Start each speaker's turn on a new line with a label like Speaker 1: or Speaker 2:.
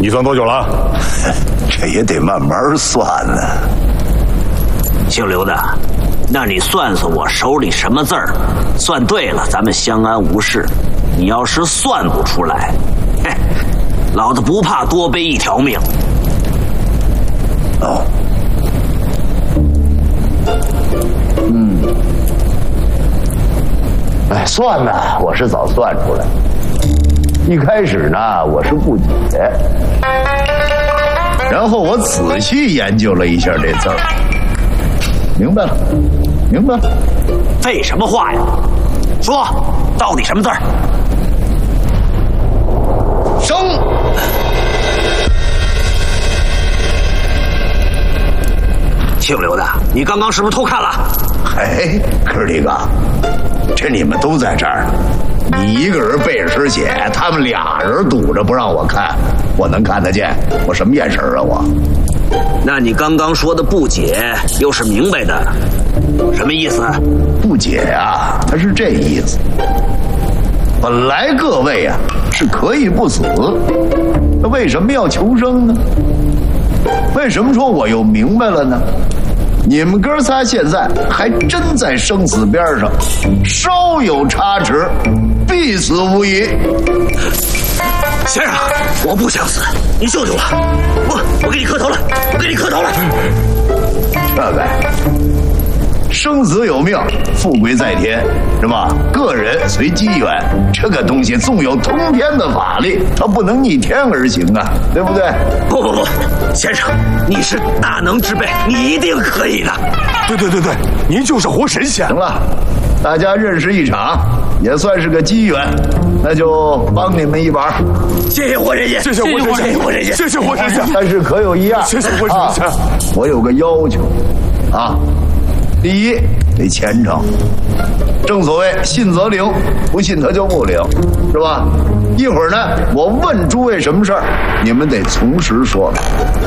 Speaker 1: 你算多久了？
Speaker 2: 这也得慢慢算呢。
Speaker 3: 姓刘的，那你算算我手里什么字儿？算对了，咱们相安无事；你要是算不出来，嘿，老子不怕多背一条命。
Speaker 2: 哦，哎，算呢，我是早算出来。一开始呢，我是不解，然后我仔细研究了一下这字儿，明白了，明白了。
Speaker 3: 废什么话呀？说，到底什么字儿？
Speaker 2: 生。
Speaker 3: 姓刘的，你刚刚是不是偷看了？
Speaker 2: 嘿，哥几个，这你们都在这儿呢。你一个人背着诗写，他们俩人堵着不让我看，我能看得见？我什么眼神啊我？
Speaker 3: 那你刚刚说的不解，又是明白的，什么意思？
Speaker 2: 不解啊，他是这意思。本来各位啊是可以不死，那为什么要求生呢？为什么说我又明白了呢？你们哥仨现在还真在生死边上，稍有差池，必死无疑。
Speaker 3: 先生，我不想死，你救救我！我给你磕头了，我给你磕头了。
Speaker 2: 这个生死有命，富贵在天，是吧？个人随机缘，这个东西纵有通天的法力，它不能逆天而行啊，对不对？
Speaker 3: 不，先生，你是大能之辈，你一定可以的。
Speaker 1: 对，您就是活神仙。
Speaker 2: 行了，大家认识一场，也算是个机缘，那就帮你们一把。
Speaker 3: 谢谢活神仙，
Speaker 1: 谢谢活神仙，谢谢活神仙。
Speaker 2: 但是可有一样，
Speaker 1: 谢谢活神仙。
Speaker 2: 我有个要求，啊。第一，得虔诚。正所谓信则灵，不信他就不灵，是吧？一会儿呢，我问诸位什么事儿，你们得从实说。